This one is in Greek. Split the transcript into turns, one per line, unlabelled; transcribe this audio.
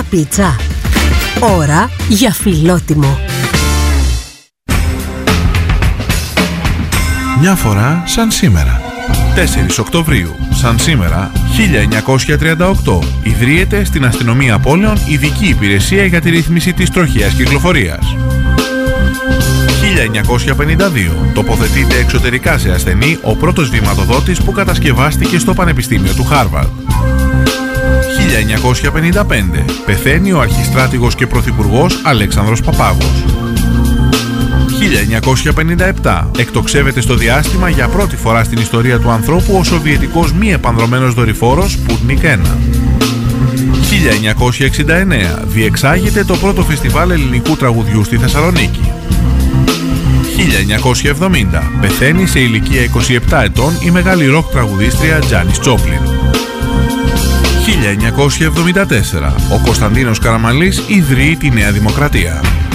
πίτσα. Ώρα για φιλότιμο.
Μια φορά σαν σήμερα. 4 Οκτωβρίου, σαν σήμερα, 1938, ιδρύεται στην Αστυνομία Πόλεων ειδική υπηρεσία για τη ρύθμιση της τροχαίας κυκλοφορίας. 1952, τοποθετείται εξωτερικά σε ασθενή ο πρώτος βηματοδότης που κατασκευάστηκε στο Πανεπιστήμιο του Χάρβαρντ. 1955, πεθαίνει ο αρχιστράτηγος και πρωθυπουργός Αλέξανδρος Παπάγος. 1957, εκτοξεύεται στο διάστημα για πρώτη φορά στην ιστορία του ανθρώπου ο σοβιετικός μη επανδρωμένος δορυφόρος Σπούτνικ 1. 1969, διεξάγεται το πρώτο φεστιβάλ ελληνικού τραγουδιού στη Θεσσαλονίκη. 1970, πεθαίνει σε ηλικία 27 ετών η μεγάλη ροκ τραγουδίστρια Τζάνις Τζόπλιν. 1974, ο Κωνσταντίνος Καραμανλής ιδρύει τη Νέα Δημοκρατία.